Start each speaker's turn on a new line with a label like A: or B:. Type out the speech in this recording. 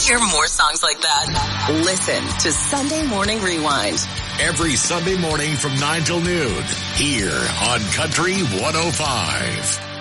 A: hear more songs like that? Listen to Sunday Morning Rewind.
B: Every Sunday morning from 9 till noon here on Country 105.